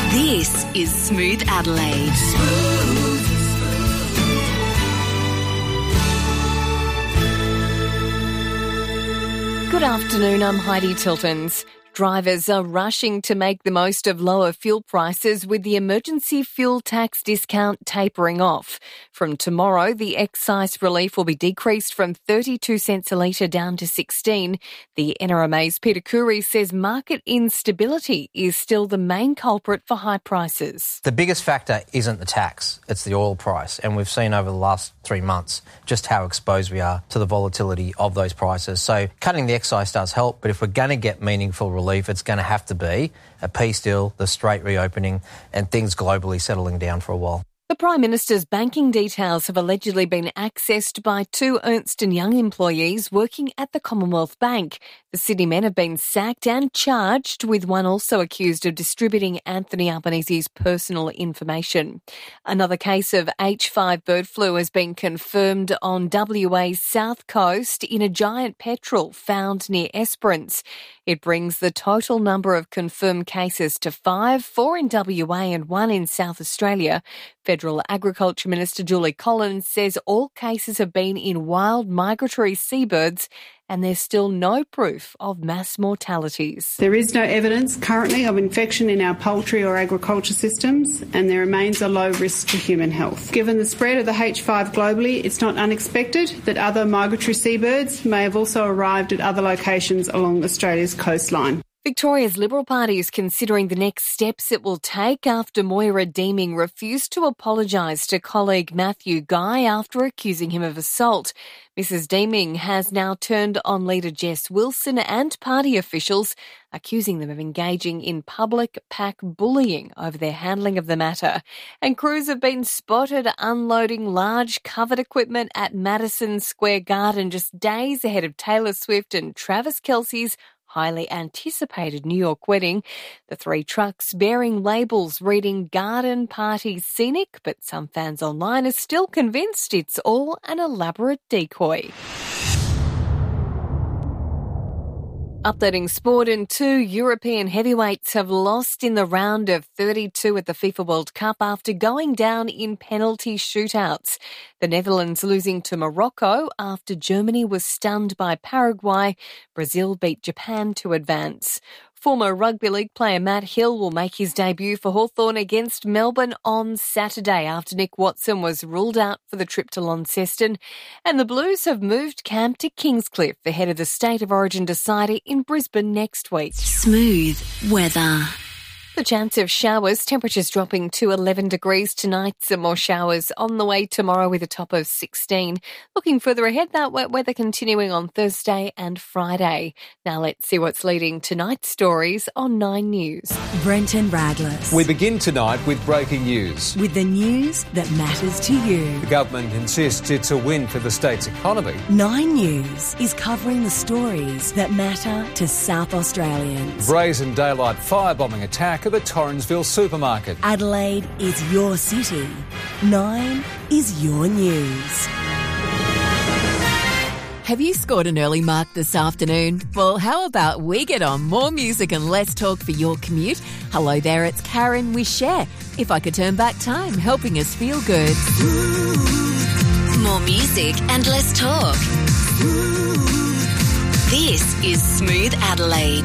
This is Smooth Adelaide. Good afternoon, I'm Heidi Tiltons. Drivers are rushing to make the most of lower fuel prices with the emergency fuel tax discount tapering off. From tomorrow, the excise relief will be decreased from 32 cents a litre down to 16. The NRMA's Peter Khoury says market instability is still the main culprit for high prices. The biggest factor isn't the tax, it's the oil price. And we've seen over the last 3 months just how exposed we are to the volatility of those prices. So cutting the excise does help, but if we're going to get meaningful relief, it's going to have to be a peace deal, the Strait reopening, and things globally settling down for a while. The Prime Minister's banking details have allegedly been accessed by 2 Ernst & Young employees working at the Commonwealth Bank. The Sydney men have been sacked and charged, with one also accused of distributing Anthony Albanese's personal information. Another case of H5 bird flu has been confirmed on WA's south coast in a giant petrel found near Esperance. It brings the total number of confirmed cases to 5, 4 in WA and 1 in South Australia. Federal Agriculture Minister Julie Collins says all cases have been in wild migratory seabirds and there's still no proof of mass mortalities. There is no evidence currently of infection in our poultry or agriculture systems, and there remains a low risk to human health. Given the spread of the H5 globally, it's not unexpected that other migratory seabirds may have also arrived at other locations along Australia's coastline. Victoria's Liberal Party is considering the next steps it will take after Moira Deeming refused to apologise to colleague Matthew Guy after accusing him of assault. Mrs Deeming has now turned on leader Jess Wilson and party officials, accusing them of engaging in public pack bullying over their handling of the matter. And crews have been spotted unloading large covered equipment at Madison Square Garden just days ahead of Taylor Swift and Travis Kelce's highly anticipated New York wedding. The 3 trucks bearing labels reading Garden Party Scenic, but some fans online are still convinced it's all an elaborate decoy. Updating sport, and 2 European heavyweights have lost in the round of 32 at the FIFA World Cup after going down in penalty shootouts. The Netherlands losing to Morocco after Germany was stunned by Paraguay. Brazil beat Japan to advance. Former rugby league player Matt Hill will make his debut for Hawthorn against Melbourne on Saturday after Nick Watson was ruled out for the trip to Launceston. And the Blues have moved camp to Kingscliff ahead of the State of Origin decider in Brisbane next week. Smooth weather. The chance of showers, temperatures dropping to 11 degrees tonight. Some more showers on the way tomorrow with a top of 16. Looking further ahead, that wet weather continuing on Thursday and Friday. Now let's see what's leading tonight's stories on 9 News. Brenton Radless. We begin tonight with breaking news. With the news that matters to you. The government insists it's a win for the state's economy. 9 News is covering the stories that matter to South Australians. Brazen daylight firebombing attack of a Torrensville supermarket. Adelaide is your city. 9 is your news. Have you scored an early mark this afternoon? Well, how about we get on more music and less talk for your commute? Hello there, it's Karen with Share. If I could turn back time, helping us feel good. More music and less talk. This is Smooth Adelaide.